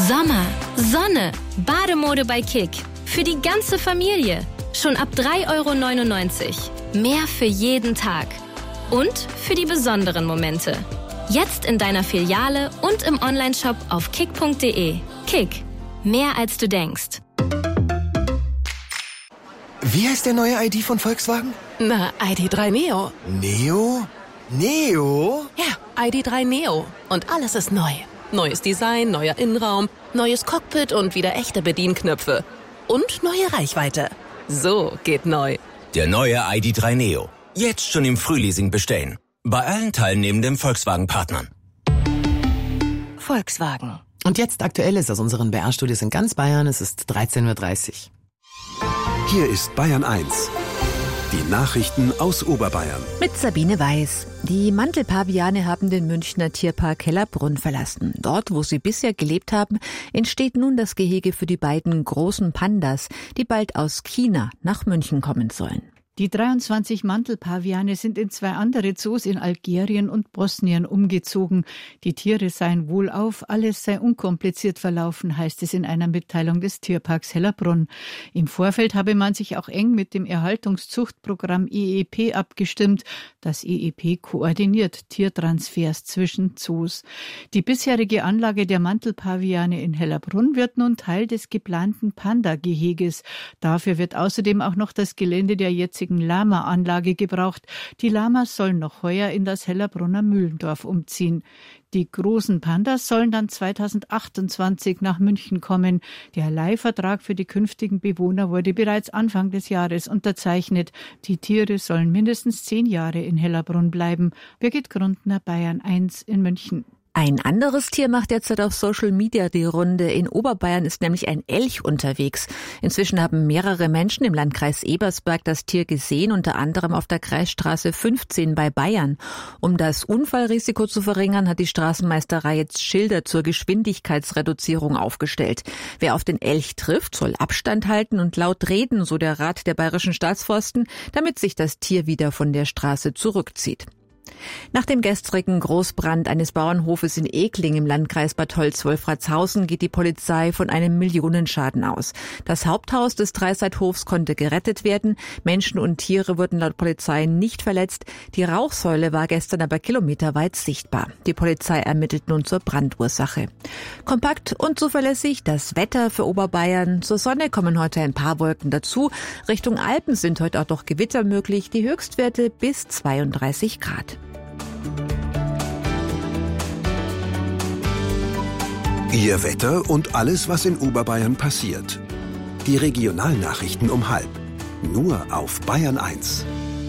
Sommer, Sonne, Bademode bei Kick. Für die ganze Familie. Schon ab 3,99 €. Mehr für jeden Tag. Und für die besonderen Momente. Jetzt in deiner Filiale und im Onlineshop auf kick.de. Kick. Mehr als du denkst. Wie heißt der neue ID von Volkswagen? Na, ID.3 Neo. Neo? Neo? Ja, ID.3 Neo. Und alles ist neu. Neues Design, neuer Innenraum, neues Cockpit und wieder echte Bedienknöpfe. Und neue Reichweite. So geht neu. Der neue ID.3 Neo. Jetzt schon im Frühleasing bestellen. Bei allen teilnehmenden Volkswagen-Partnern. Volkswagen. Und jetzt Aktuelles aus unseren BR-Studios in ganz Bayern. Es ist 13:30 Uhr. Hier ist Bayern 1. Die Nachrichten aus Oberbayern. Mit Sabine Weiß. Die Mantelpaviane haben den Münchner Tierpark Hellerbrunn verlassen. Dort, wo sie bisher gelebt haben, entsteht nun das Gehege für die beiden großen Pandas, die bald aus China nach München kommen sollen. Die 23 Mantelpaviane sind in 2 andere Zoos in Algerien und Bosnien umgezogen. Die Tiere seien wohlauf, alles sei unkompliziert verlaufen, heißt es in einer Mitteilung des Tierparks Hellerbrunn. Im Vorfeld habe man sich auch eng mit dem Erhaltungszuchtprogramm EEP abgestimmt. Das EEP koordiniert Tiertransfers zwischen Zoos. Die bisherige Anlage der Mantelpaviane in Hellerbrunn wird nun Teil des geplanten Panda-Geheges. Dafür wird außerdem auch noch das Gelände der jetzigen Lama-Anlage gebraucht. Die Lamas sollen noch heuer in das Hellerbrunner Mühlendorf umziehen. Die großen Pandas sollen dann 2028 nach München kommen. Der Leihvertrag für die künftigen Bewohner wurde bereits Anfang des Jahres unterzeichnet. Die Tiere sollen mindestens 10 Jahre in Hellerbrunn bleiben. Birgit Grundner, Bayern 1 in München. Ein anderes Tier macht derzeit auf Social Media die Runde. In Oberbayern ist nämlich ein Elch unterwegs. Inzwischen haben mehrere Menschen im Landkreis Ebersberg das Tier gesehen, unter anderem auf der Kreisstraße 15 bei Bayern. Um das Unfallrisiko zu verringern, hat die Straßenmeisterei jetzt Schilder zur Geschwindigkeitsreduzierung aufgestellt. Wer auf den Elch trifft, soll Abstand halten und laut reden, so der Rat der Bayerischen Staatsforsten, damit sich das Tier wieder von der Straße zurückzieht. Nach dem gestrigen Großbrand eines Bauernhofes in Ekling im Landkreis Bad Holz-Wolfratshausen geht die Polizei von einem Millionenschaden aus. Das Haupthaus des Dreiseithofs konnte gerettet werden. Menschen und Tiere wurden laut Polizei nicht verletzt. Die Rauchsäule war gestern aber kilometerweit sichtbar. Die Polizei ermittelt nun zur Brandursache. Kompakt und zuverlässig das Wetter für Oberbayern. Zur Sonne kommen heute ein paar Wolken dazu. Richtung Alpen sind heute auch noch Gewitter möglich. Die Höchstwerte bis 32 Grad. Ihr Wetter und alles, was in Oberbayern passiert. Die Regionalnachrichten um 12:30. Nur auf Bayern 1.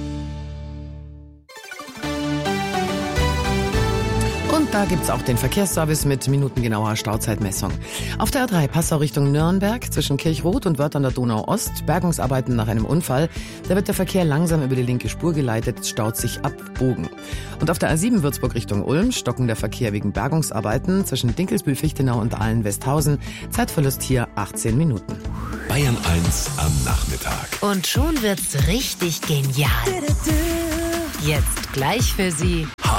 Und da gibt's auch den Verkehrsservice mit minutengenauer Stauzeitmessung. Auf der A3 Passau Richtung Nürnberg zwischen Kirchroth und Wörth an der Donau-Ost. Bergungsarbeiten nach einem Unfall. Da wird der Verkehr langsam über die linke Spur geleitet. Es staut sich ab Bogen. Und auf der A7 Würzburg Richtung Ulm stocken der Verkehr wegen Bergungsarbeiten zwischen Dinkelsbühl-Fichtenau und Aalen-Westhausen. Zeitverlust hier 18 Minuten. Bayern 1 am Nachmittag. Und schon wird's richtig genial. Jetzt gleich für Sie